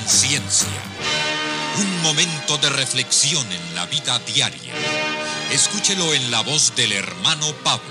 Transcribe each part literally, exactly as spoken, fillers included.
Conciencia. Un momento de reflexión en la vida diaria. Escúchelo en la voz del hermano Pablo.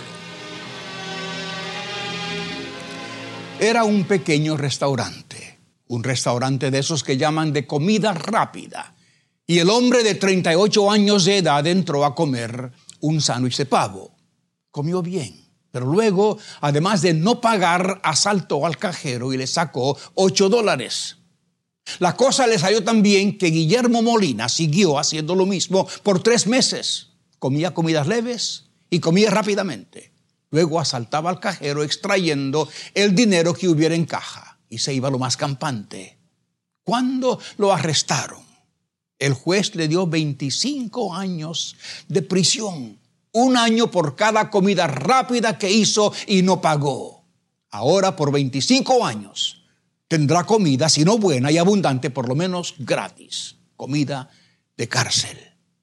Era un pequeño restaurante, un restaurante de esos que llaman de comida rápida. Y el hombre de treinta y ocho años de edad entró a comer un sándwich de pavo. Comió bien, pero luego, además de no pagar, asaltó al cajero y le sacó ocho dólares. La cosa le salió tan bien que Guillermo Molina siguió haciendo lo mismo por tres meses. Comía comidas leves y comía rápidamente. Luego asaltaba al cajero extrayendo el dinero que hubiera en caja y se iba a lo más campante. Cuando lo arrestaron, el juez le dio veinticinco años de prisión. Un año por cada comida rápida que hizo y no pagó. Ahora por veinticinco años tendrá comida, si no buena y abundante, por lo menos gratis. Comida de cárcel.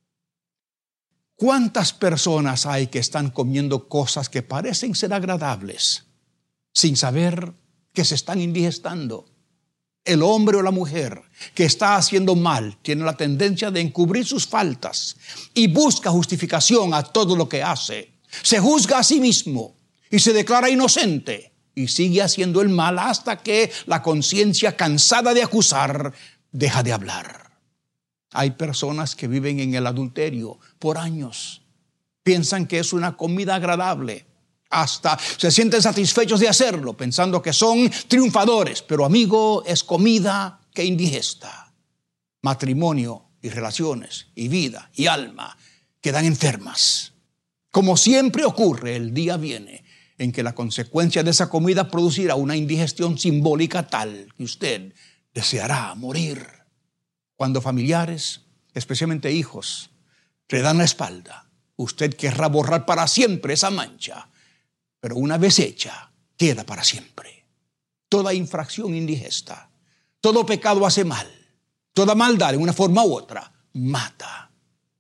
¿Cuántas personas hay que están comiendo cosas que parecen ser agradables sin saber que se están indigestando? El hombre o la mujer que está haciendo mal tiene la tendencia de encubrir sus faltas y busca justificación a todo lo que hace. Se juzga a sí mismo y se declara inocente y sigue haciendo el mal hasta que la conciencia, cansada de acusar, deja de hablar. Hay personas que viven en el adulterio por años. Piensan que es una comida agradable. Hasta se sienten satisfechos de hacerlo, pensando que son triunfadores. Pero, amigo, es comida que indigesta. Matrimonio y relaciones y vida y alma quedan enfermas. Como siempre ocurre, el día viene en que la consecuencia de esa comida producirá una indigestión simbólica tal que usted deseará morir. Cuando familiares, especialmente hijos, le dan la espalda, usted querrá borrar para siempre esa mancha. Pero una vez hecha, queda para siempre. Toda infracción indigesta, todo pecado hace mal, toda maldad en una forma u otra mata.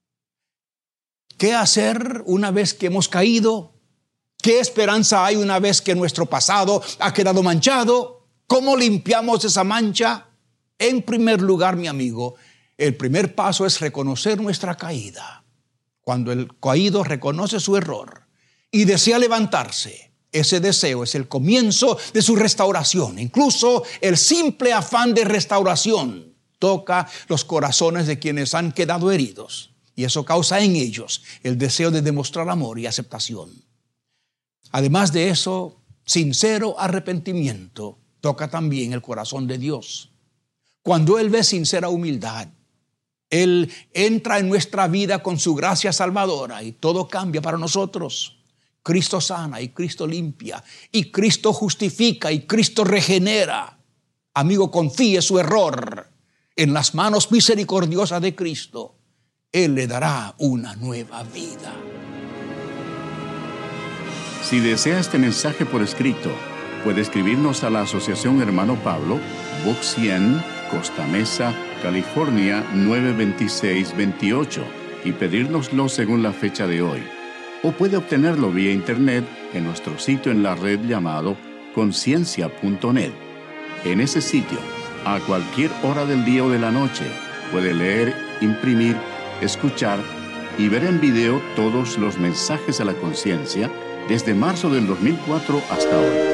¿Qué hacer una vez que hemos caído? ¿Qué esperanza hay una vez que nuestro pasado ha quedado manchado? ¿Cómo limpiamos esa mancha? En primer lugar, mi amigo, el primer paso es reconocer nuestra caída. Cuando el caído reconoce su error y desea levantarse, ese deseo es el comienzo de su restauración. Incluso el simple afán de restauración toca los corazones de quienes han quedado heridos. Y eso causa en ellos el deseo de demostrar amor y aceptación. Además de eso, sincero arrepentimiento toca también el corazón de Dios. Cuando Él ve sincera humildad, Él entra en nuestra vida con su gracia salvadora y todo cambia para nosotros. Cristo sana y Cristo limpia y Cristo justifica y Cristo regenera. Amigo, confíe su error en las manos misericordiosas de Cristo. Él le dará una nueva vida. Si desea este mensaje por escrito, puede escribirnos a la Asociación Hermano Pablo, Box cien, Costa Mesa, California nueve veintiséis veintiocho y pedírnoslo según la fecha de hoy. O puede obtenerlo vía internet en nuestro sitio en la red llamado conciencia punto net. En ese sitio, a cualquier hora del día o de la noche, puede leer, imprimir, escuchar y ver en video todos los mensajes a la conciencia desde marzo del dos mil cuatro hasta hoy.